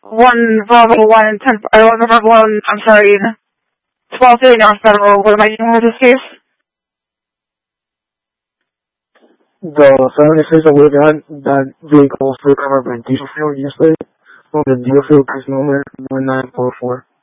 1 Bravo 1 10, Bravo 1, I'm sorry, 1230 North Federal. What am I doing with this case? The family says that we got that vehicle was recovered by diesel fuel yesterday from the diesel fuel case number 1944.